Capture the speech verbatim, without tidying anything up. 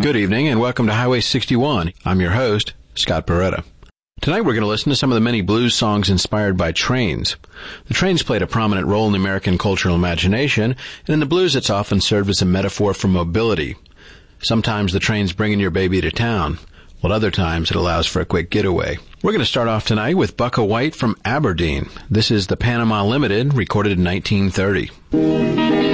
Good evening and welcome to Highway sixty-one. I'm your host, Scott Beretta. Tonight we're going to listen to some of the many blues songs inspired by trains. The trains played a prominent role in the American cultural imagination, and in the blues it's often served as a metaphor for mobility. Sometimes the train's bringing your baby to town, while other times it allows for a quick getaway. We're going to start off tonight with Bukka White from Aberdeen. This is the Panama Limited, recorded in nineteen thirty.